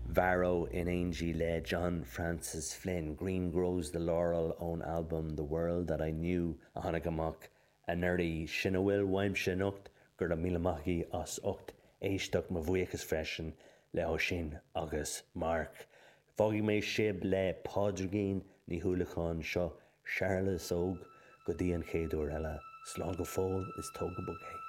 Varro in Angie le John Francis Flynn. Green grows the laurel own album The World That I Knew a tháinig amach a nerdy sinna bhfuil weimse nocht gur a míle as ocht éisteach mo bhuichas freisin le ho sin agus Mark. Foggy mé sib le Pádraigín ní thuúlachán seo Charles óg go dtí an chéadúr eile. Slán go fóil is tóga bugé.